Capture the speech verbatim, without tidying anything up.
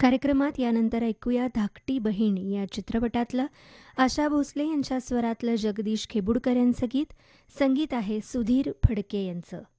कार्यक्रमात यानंतर ऐकूया धाकटी बहीण या चित्रपटातलं आशा भोसले यांच्या स्वरातलं जगदीश खेबुडकर यांचं गीत. संगीत आहे सुधीर फडके यांचं.